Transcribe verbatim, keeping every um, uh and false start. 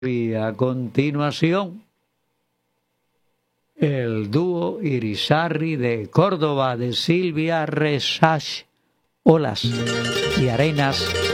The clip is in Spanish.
Y a continuación, el dúo Irizarry de Córdoba de Silvia Resach, Olas y Arenas